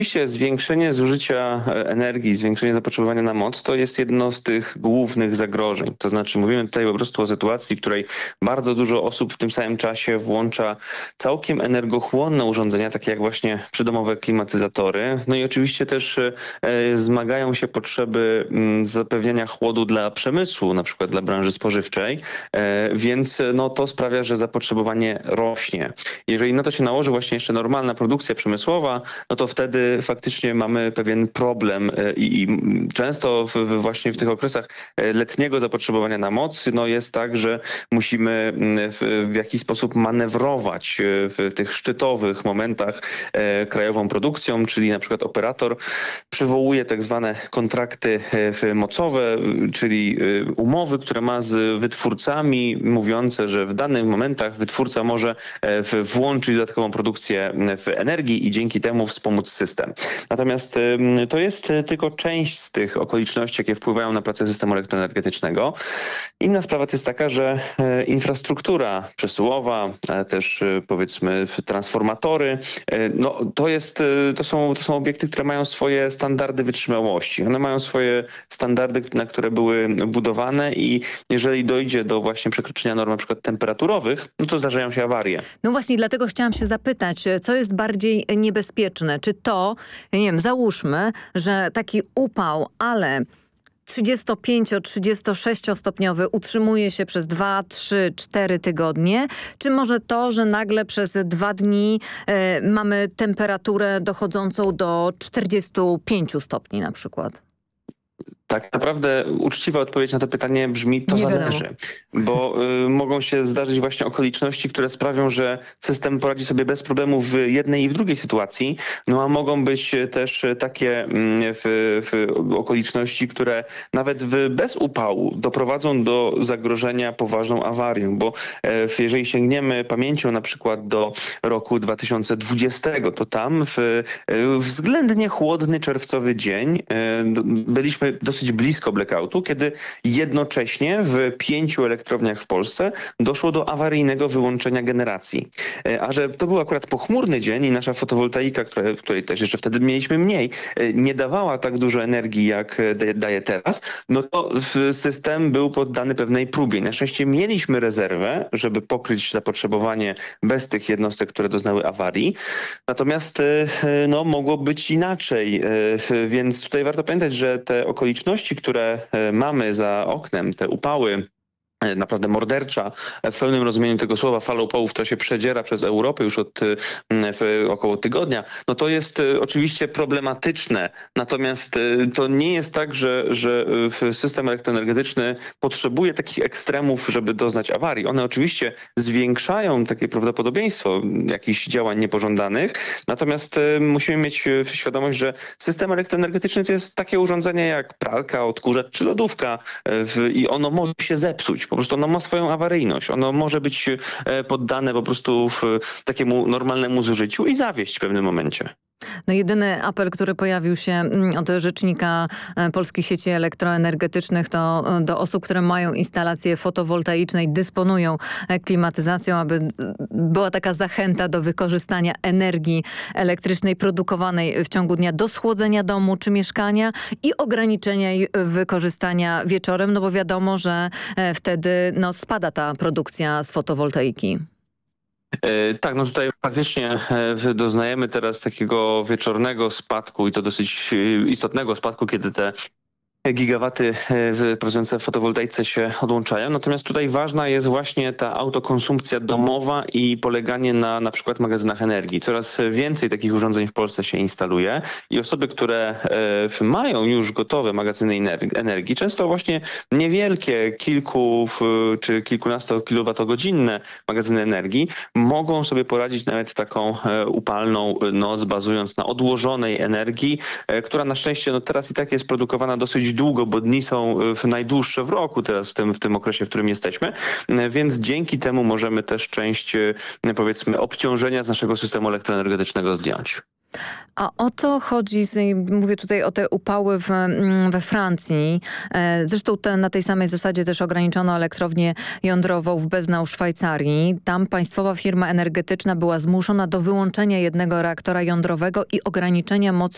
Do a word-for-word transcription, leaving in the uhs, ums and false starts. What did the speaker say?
Oczywiście zwiększenie zużycia energii, zwiększenie zapotrzebowania na moc to jest jedno z tych głównych zagrożeń. To znaczy mówimy tutaj po prostu o sytuacji, w której bardzo dużo osób w tym samym czasie włącza całkiem energochłonne urządzenia, takie jak właśnie przydomowe klimatyzatory. No i oczywiście też e, zmagają się potrzeby m, zapewniania chłodu dla przemysłu, na przykład dla branży spożywczej, e, więc no, to sprawia, że zapotrzebowanie rośnie. Jeżeli na to się nałoży właśnie jeszcze normalna produkcja przemysłowa, no to wtedy faktycznie mamy pewien problem i, i często w, w właśnie w tych okresach letniego zapotrzebowania na moc no jest tak, że musimy w, w jakiś sposób manewrować w tych szczytowych momentach e, krajową produkcją, czyli na przykład operator przywołuje tak zwane kontrakty mocowe, czyli umowy, które ma z wytwórcami mówiące, że w danych momentach wytwórca może włączyć dodatkową produkcję w energii i dzięki temu wspomóc system. Natomiast to jest tylko część z tych okoliczności, jakie wpływają na pracę systemu elektroenergetycznego. Inna sprawa to jest taka, że infrastruktura przesyłowa, ale też powiedzmy transformatory, no to jest, to są, to są obiekty, które mają swoje standardy wytrzymałości. One mają swoje standardy, na które były budowane i jeżeli dojdzie do właśnie przekroczenia norm na przykład temperaturowych, no to zdarzają się awarie. No właśnie, dlatego chciałam się zapytać, co jest bardziej niebezpieczne? Czy to, nie wiem, załóżmy, że taki upał, ale trzydziestopięcio-trzydziestosześciostopniowy utrzymuje się przez dwa, trzy, cztery tygodnie, czy może to, że nagle przez dwa dni e, mamy temperaturę dochodzącą do czterdziestu pięciu stopni na przykład? Tak naprawdę uczciwa odpowiedź na to pytanie brzmi, to Nie zależy, wiadomo. bo y, mogą się zdarzyć właśnie okoliczności, które sprawią, że system poradzi sobie bez problemu w jednej i w drugiej sytuacji, no a mogą być też takie mm, w, w okoliczności, które nawet w, bez upału doprowadzą do zagrożenia poważną awarią, bo e, w, jeżeli sięgniemy pamięcią na przykład do roku dwa tysiące dwudziestego, to tam w e, względnie chłodny czerwcowy dzień e, byliśmy dosyć blisko blackoutu, kiedy jednocześnie w pięciu elektrowniach w Polsce doszło do awaryjnego wyłączenia generacji. A że to był akurat pochmurny dzień i nasza fotowoltaika, która, której też jeszcze wtedy mieliśmy mniej, nie dawała tak dużo energii, jak daje teraz, no to system był poddany pewnej próbie. Na szczęście mieliśmy rezerwę, żeby pokryć zapotrzebowanie bez tych jednostek, które doznały awarii. Natomiast no, mogło być inaczej, więc tutaj warto pamiętać, że te okoliczności, które mamy za oknem, te upały, naprawdę mordercza, w pełnym rozumieniu tego słowa, fala upałów, która się przedziera przez Europę już od w, około tygodnia, no to jest oczywiście problematyczne. Natomiast to nie jest tak, że, że system elektroenergetyczny potrzebuje takich ekstremów, żeby doznać awarii. One oczywiście zwiększają takie prawdopodobieństwo jakichś działań niepożądanych, natomiast musimy mieć świadomość, że system elektroenergetyczny to jest takie urządzenie jak pralka, odkurzacz czy lodówka w, i ono może się zepsuć. Po prostu ono ma swoją awaryjność. Ono może być poddane po prostu w takiemu normalnemu zużyciu i zawieść w pewnym momencie. No jedyny apel, który pojawił się od rzecznika Polskich Sieci Elektroenergetycznych, to do osób, które mają instalacje fotowoltaiczne i dysponują klimatyzacją, aby była taka zachęta do wykorzystania energii elektrycznej produkowanej w ciągu dnia do schłodzenia domu czy mieszkania i ograniczenia jej wykorzystania wieczorem, no bo wiadomo, że wtedy no, spada ta produkcja z fotowoltaiki. Tak, no tutaj faktycznie doznajemy teraz takiego wieczornego spadku i to dosyć istotnego spadku, kiedy te gigawaty pracujące w fotowoltaice się odłączają. Natomiast tutaj ważna jest właśnie ta autokonsumpcja domowa i poleganie na na przykład magazynach energii. Coraz więcej takich urządzeń w Polsce się instaluje i osoby, które mają już gotowe magazyny energii, często właśnie niewielkie, kilku czy kilkunastokilowatogodzinne magazyny energii, mogą sobie poradzić nawet taką upalną noc, bazując na odłożonej energii, która na szczęście no teraz i tak jest produkowana dosyć długo, bo dni są najdłuższe w roku teraz w tym, w tym okresie, w którym jesteśmy, więc dzięki temu możemy też część, powiedzmy, obciążenia z naszego systemu elektroenergetycznego zdjąć. A o to chodzi, mówię tutaj o te upały w, we Francji. Zresztą te, na tej samej zasadzie też ograniczono elektrownię jądrową w Beznau, Szwajcarii. Tam państwowa firma energetyczna była zmuszona do wyłączenia jednego reaktora jądrowego i ograniczenia mocy